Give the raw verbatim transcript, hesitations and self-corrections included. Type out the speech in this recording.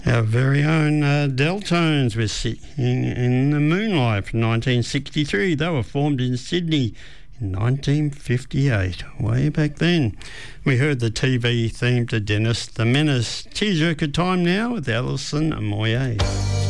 Our very own uh, Deltones were singing in the Moonlight from nineteen sixty-three. They were formed in Sydney in nineteen fifty-eight, way back then. We heard the T V theme to Dennis the Menace. Tearjerker time now with Alison Moyet.